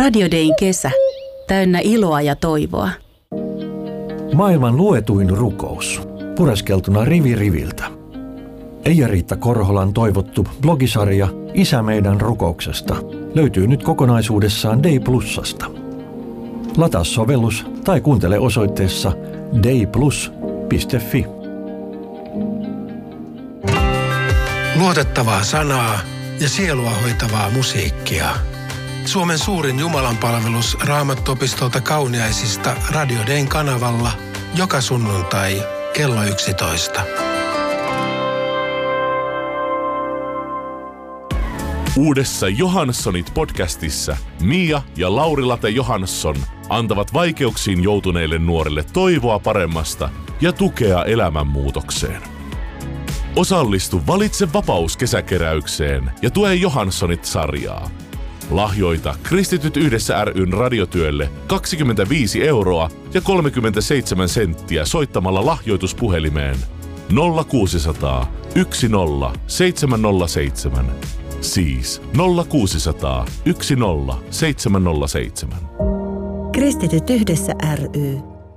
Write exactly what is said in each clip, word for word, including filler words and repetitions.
Radio Dayn kesä. Täynnä iloa ja toivoa. Maailman luetuin rukous. Pureskeltuna rivi riviltä. Eija-Riitta Korholan toivottu blogisarja Isä meidän rukouksesta löytyy nyt kokonaisuudessaan Day Plusasta. Lataa sovellus tai kuuntele osoitteessa dayplus piste fi. Luotettavaa sanaa ja sielua hoitavaa musiikkia. Suomen suurin jumalanpalvelus Raamattuopistolta Kauniaisista Radio Dayn kanavalla joka sunnuntai kello yksitoista. Uudessa Johanssonit podcastissa Mia ja Lauri-Late Johansson antavat vaikeuksiin joutuneille nuorille toivoa paremmasta ja tukea elämänmuutokseen. Osallistu Valitse vapaus -kesäkeräykseen ja tue Johanssonit-sarjaa. Lahjoita Kristityt yhdessä ry:n radiotyölle kaksikymmentäviisi euroa ja kolmekymmentäseitsemän senttiä soittamalla lahjoituspuhelimeen nolla kuusisataa yksi nolla seitsemän nolla seitsemän. Siis nolla kuusisataa yksi nolla seitsemän nolla seitsemän. Kristityt yhdessä ry.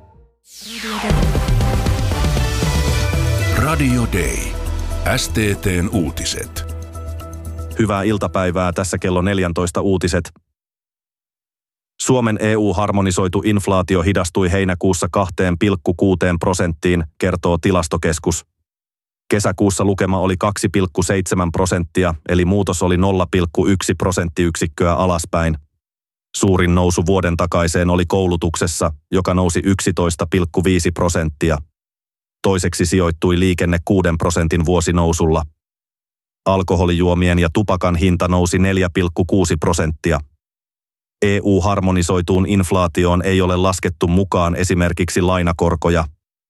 Radio Day. S T T:n uutiset. Hyvää iltapäivää, tässä kello neljätoista uutiset. Suomen E U-harmonisoitu inflaatio hidastui heinäkuussa kaksi pilkku kuusi prosenttiin, kertoo Tilastokeskus. Kesäkuussa lukema oli kaksi pilkku seitsemän prosenttia, eli muutos oli nolla pilkku yksi prosenttiyksikköä alaspäin. Suurin nousu vuoden takaiseen oli koulutuksessa, joka nousi yksitoista pilkku viisi prosenttia. Toiseksi sijoittui liikenne kuuden prosentin vuosinousulla. Alkoholijuomien ja tupakan hinta nousi neljä pilkku kuusi prosenttia. E U-harmonisoituun inflaatioon ei ole laskettu mukaan esimerkiksi lainakorkoja.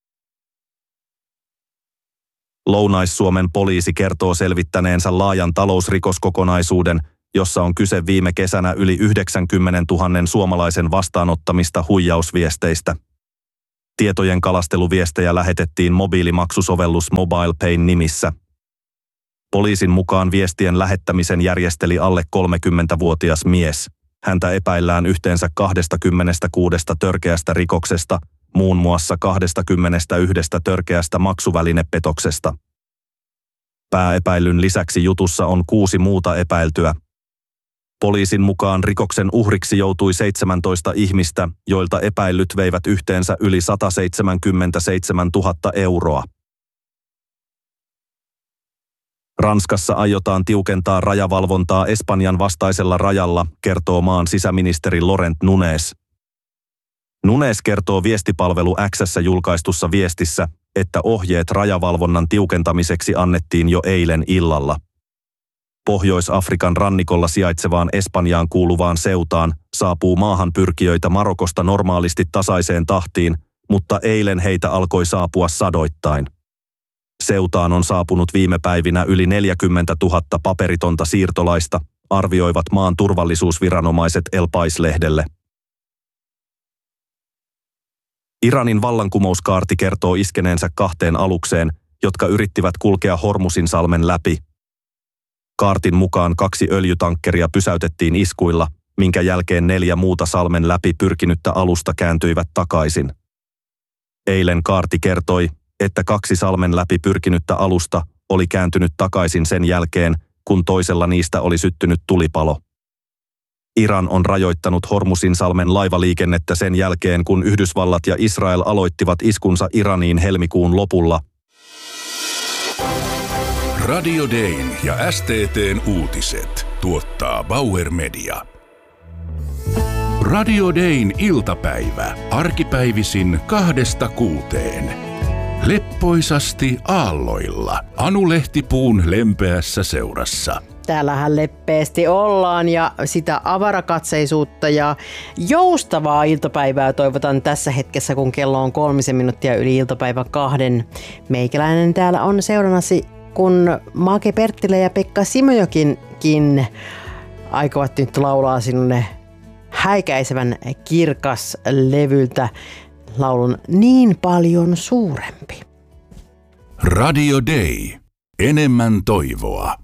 Lounais-Suomen poliisi kertoo selvittäneensä laajan talousrikoskokonaisuuden, jossa on kyse viime kesänä yli yhdeksänkymmentätuhatta suomalaisen vastaanottamista huijausviesteistä. Tietojen kalasteluviestejä lähetettiin mobiilimaksusovellus MobilePayn nimissä. Poliisin mukaan viestien lähettämisen järjesteli alle kolmekymmentävuotias mies. Häntä epäillään yhteensä kaksikymmentäkuusi törkeästä rikoksesta, muun muassa kaksikymmentäyksi törkeästä maksuvälinepetoksesta. Pääepäilyn lisäksi jutussa on kuusi muuta epäiltyä. Poliisin mukaan rikoksen uhriksi joutui seitsemäntoista ihmistä, joilta epäillyt veivät yhteensä yli sataseitsemänkymmentäseitsemäntuhatta euroa. Ranskassa aiotaan tiukentaa rajavalvontaa Espanjan vastaisella rajalla, kertoo maan sisäministeri Laurent Nunez. Nunez kertoo viestipalvelu X:ssä julkaistussa viestissä, että ohjeet rajavalvonnan tiukentamiseksi annettiin jo eilen illalla. Pohjois-Afrikan rannikolla sijaitsevaan Espanjaan kuuluvaan Ceutaan saapuu maahan pyrkijöitä Marokosta normaalisti tasaiseen tahtiin, mutta eilen heitä alkoi saapua sadoittain. Ceutaan on saapunut viime päivinä yli neljäkymmentätuhatta paperitonta siirtolaista, arvioivat maan turvallisuusviranomaiset El Pais-lehdelle. Iranin vallankumouskaarti kertoo iskeneensä kahteen alukseen, jotka yrittivät kulkea Hormuzinsalmen läpi. Kaartin mukaan kaksi öljytankkeria pysäytettiin iskuilla, minkä jälkeen neljä muuta salmen läpi pyrkinyttä alusta kääntyivät takaisin. Eilen kaarti kertoi, että kaksi salmen läpi pyrkinyttä alusta oli kääntynyt takaisin sen jälkeen, kun toisella niistä oli syttynyt tulipalo. Iran on rajoittanut Hormuzinsalmen laivaliikennettä sen jälkeen, kun Yhdysvallat ja Israel aloittivat iskunsa Iraniin helmikuun lopulla. Radio Dayn ja S T T:n uutiset tuottaa Bauer Media. Radio Dayn iltapäivä, arkipäivisin kahdesta kuuteen. Leppoisasti aalloilla, Anu Lehtipuun lempeässä seurassa. Täällähän leppeästi ollaan ja sitä avarakatseisuutta ja joustavaa iltapäivää toivotan tässä hetkessä, kun kello on kolmisen minuuttia yli iltapäivä kahden. Meikäläinen täällä on seurannasi, kun Make Perttilä ja Pekka Simojokinkin aikovat nyt laulaa sinulle häikäisevän kirkas levyltä laulun Niin paljon suurempi. Radio Day. Enemmän toivoa.